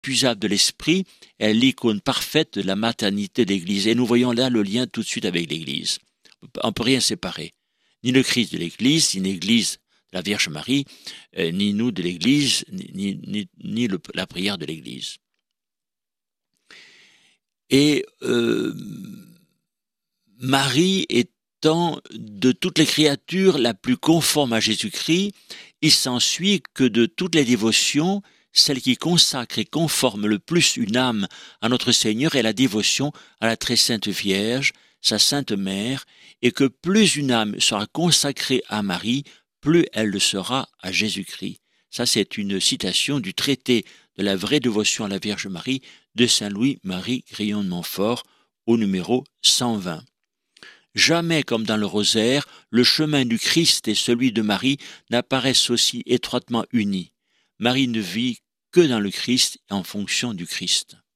inépuisable de l'Esprit, elle est l'icône parfaite de la maternité de l'Église. Et nous voyons là le lien tout de suite avec l'Église. On ne peut rien séparer. Ni le Christ de l'Église, ni l'Église de la Vierge Marie, ni nous de l'Église, ni la prière de l'Église. Et Marie étant de toutes les créatures la plus conforme à Jésus-Christ, il s'ensuit que de toutes les dévotions, celle qui consacre et conforme le plus une âme à notre Seigneur est la dévotion à la très sainte Vierge, sa sainte mère, et que plus une âme sera consacrée à Marie, plus elle le sera à Jésus-Christ. Ça, c'est une citation du traité de la vraie dévotion à la Vierge Marie de Saint Louis-Marie Grillon de Montfort au numéro 120. Jamais, comme dans le rosaire, le chemin du Christ et celui de Marie n'apparaissent aussi étroitement unis. Marie ne vit que dans le Christ et en fonction du Christ.